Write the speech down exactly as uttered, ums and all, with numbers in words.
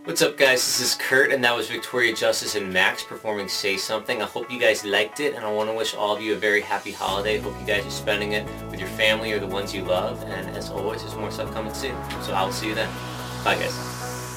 What's up, guys? This is Kurt, and that was Victoria Justice and Max performing Say Something. I hope you guys liked it, and I want to wish all of you a very happy holiday. Hope you guys are spending it with your family or the ones you love, and as always, there's more stuff coming soon. So I will see you then. Bye, guys.